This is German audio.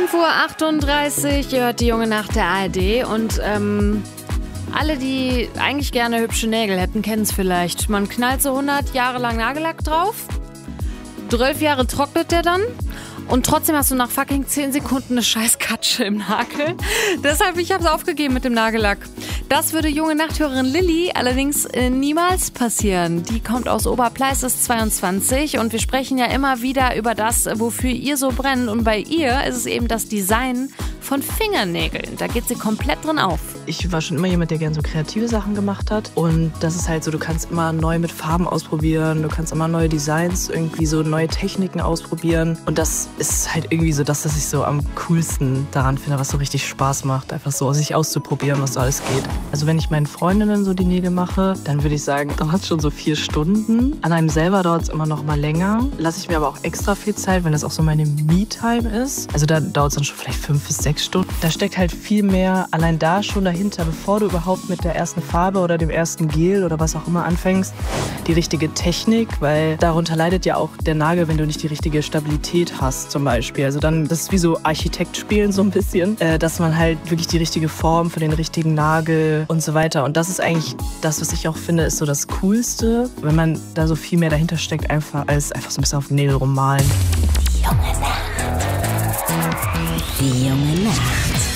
5:38 Uhr, ihr hört die Junge Nacht der ARD und alle, die eigentlich gerne hübsche Nägel hätten, kennen es vielleicht. Man knallt so 100 Jahre lang Nagellack drauf, 12 Jahre trocknet der dann und trotzdem hast du nach fucking 10 Sekunden eine scheiß Katsche im Nagel. Deshalb, ich habe es aufgegeben mit dem Nagellack. Das würde junge Nachthörerin Lilly allerdings niemals passieren. Die kommt aus Oberpleis, ist 22 und wir sprechen ja immer wieder über das, wofür ihr so brennt. Und bei ihr ist es eben das Design von Fingernägeln. Da geht sie komplett drin auf. Ich war schon immer jemand, der gerne so kreative Sachen gemacht hat. Und das ist halt so, du kannst immer neu mit Farben ausprobieren, du kannst immer neue Designs, irgendwie so neue Techniken ausprobieren. Und das ist halt irgendwie so das, was ich so am coolsten daran finde, was so richtig Spaß macht. Einfach so sich auszuprobieren, was so alles geht. Also wenn ich meinen Freundinnen so die Nägel mache, dann würde ich sagen, dauert es schon so 4 Stunden. An einem selber dauert es immer noch mal länger. Lasse ich mir aber auch extra viel Zeit, wenn das auch so meine Me-Time ist. Also da dauert es dann schon vielleicht 5 bis 6 Stunden. Da steckt halt viel mehr allein da schon dahinter, bevor du überhaupt mit der ersten Farbe oder dem ersten Gel oder was auch immer anfängst. Die richtige Technik, weil darunter leidet ja auch der Nagel, wenn du nicht die richtige Stabilität hast zum Beispiel. Also dann, das ist wie so Architekt spielen so ein bisschen, dass man halt wirklich die richtige Form für den richtigen Nagel und so weiter. Und das ist eigentlich das, was ich auch finde, ist so das Coolste, wenn man da so viel mehr dahinter steckt, als einfach so ein bisschen auf den Nägel rummalen. Die junge Nacht.